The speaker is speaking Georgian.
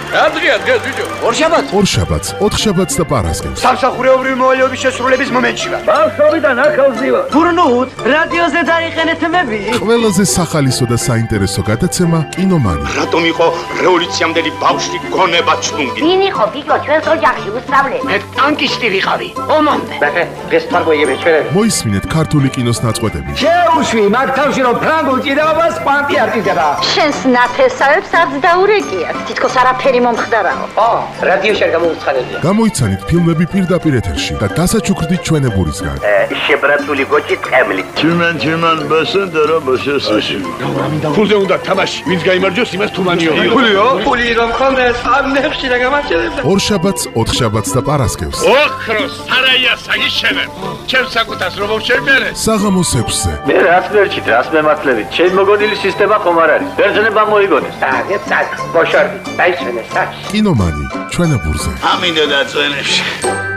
დღეს ბიჭო. ორშაბათს, ოთხშაბათს და პარასკევს. სამსახურეობრივი მოვალეობის შესრულების მომენტში ვარ. ბავშვობიდან ახალზი ვარ. გურნუთ, რადიოზე დაიყენეთ მები. ყველაზე სახალისო და საინტერესო გადაცემა კინომანი. რატომ იყო რევოლუციამდელი ბავშვი გონება ჩუნგი? ვინ იყო ბიჭო ჩვენს ოჯახში უსწავლე? მე ტანკისტი ვიყავი. ომამდე. დღეს თარგოიები ჩვენ. მოისმინეთ ქართული კინოს ნაწყვეტები. შეუშვი მაგ თავში რომ ფრანგულ ჭიდაობას პანტი არ ჭიდება. შენს ნათესავებს არც დაურეკიათ. თითქოს არაფერი მომხდარაო. რადიოში არ გამოუცხადებია. გამოიცანით ფილმები პირდაპირ ეთერში და დასაჩუქრდით ჩვენებურისგან. შებრაცული გოჭი ტყემლი. Чиман басендера басесაში. ფულზე უნდა თამაში. ვინც გაიმარჯვოს იმას თუმანიო. ფული რომ ხონდეს ამ ნებში რა გამარჯვებდა. ორშაბათს, ოთხშაბათს და პარასკევს. ოქროს სარაია საგიშენებ. ჩემს საკუთას რომ შევმერე. საღამოს 6-ზე. მე რაც მერჩით, რას მემართლებით. ჩემ მოგონილი სისტემა ხომ არ არის. ბერძნება მოიგონეს. საგეცად ბოშორდი დაისვენეს საჩ. კინომანი ჩვენებურზე. ამინდა დაწვენებში.